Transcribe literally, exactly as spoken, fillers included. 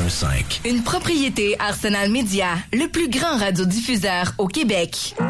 cinq. Une propriété Arsenal Média, le plus grand radiodiffuseur au Québec.